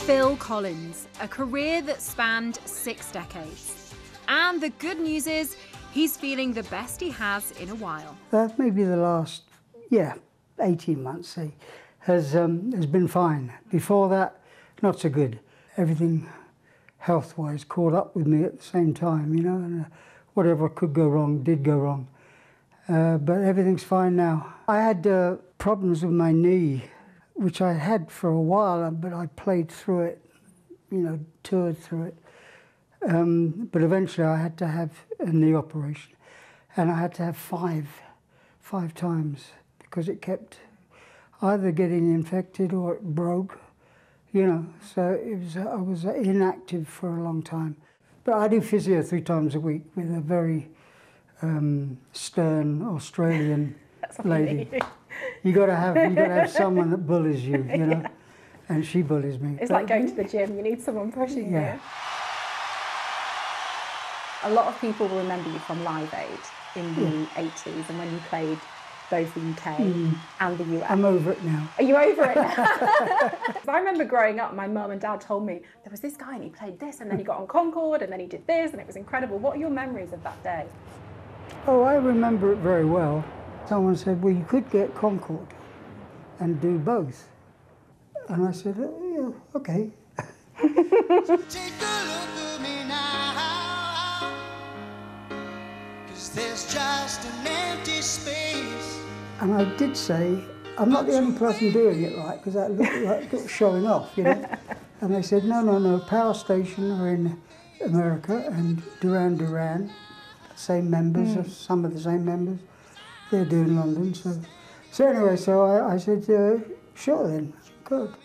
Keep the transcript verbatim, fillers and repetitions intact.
Phil Collins, a career that spanned six decades. And the good news is, he's feeling the best he has in a while. Uh, maybe the last, yeah, eighteen months, say, has, um, has been fine. Before that, not so good. Everything health-wise caught up with me at the same time, you know, and uh, whatever could go wrong did go wrong. Uh, but everything's fine now. I had uh, problems with my knee, which I had for a while, but I played through it, you know, toured through it. Um, but eventually I had to have a knee operation, and I had to have five, five times, because it kept either getting infected or it broke, you know, so it was, I was inactive for a long time. But I do physio three times a week with a very um, stern Australian lady. You gotta have, you gotta have someone that bullies you, you know, yeah. And she bullies me. It's but, like going to the gym, you need someone pushing yeah. you. A lot of people will remember you from Live Aid in the yeah. eighties, and when you played both the U K mm. and the U S. I'm over it now. Are you over it now? I remember growing up, my mum and dad told me, there was this guy and he played this, and then he got on Concorde, and then he did this, and it was incredible. What are your memories of that day? Oh, I remember it very well. Someone said, well, you could get Concorde and do both. And I said, oh, yeah, okay. Take a look at me now, 'cause there's just an empty space. And I did say, I'm not the only person doing it right, because that looked like looked showing off, you know. And they said, no, no, no, Power Station are in America, and Duran Duran, same members, mm. of some of the same members. They're doing London, so... So anyway, so I, I said, uh, sure then, good.